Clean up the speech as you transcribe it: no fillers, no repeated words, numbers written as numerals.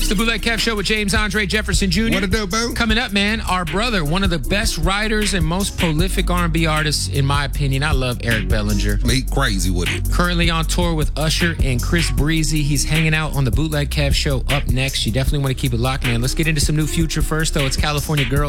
It's the Bootleg Kev Show with James Andre Jefferson Jr. What it do, boo? Coming up, man, our brother, one of the best writers and most prolific R&B artists, in my opinion. I love Eric Bellinger. He crazy with it. Currently on tour with Usher and Chris Breezy. He's hanging out on the Bootleg Kev Show up next. You definitely want to keep it locked, man. Let's get into some new Future first, though. It's California Girl.